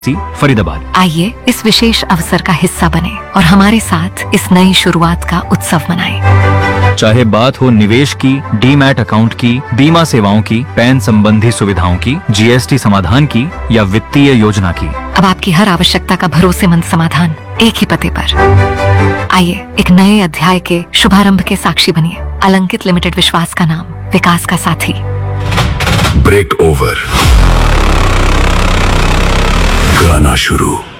फरीदाबाद। आइए इस विशेष अवसर का हिस्सा बने और हमारे साथ इस नई शुरुआत का उत्सव मनाएं। चाहे बात हो निवेश की, डीमैट अकाउंट की, बीमा सेवाओं की, पैन संबंधी सुविधाओं की, जीएसटी समाधान की या वित्तीय योजना की, अब आपकी हर आवश्यकता का भरोसेमंद समाधान एक ही पते पर। आइए एक नए अध्याय के शुभारंभ के साक्षी बनिए। अलंकित लिमिटेड, विश्वास का नाम, विकास का साथी। ब्रेक ओवर, गाना शुरू।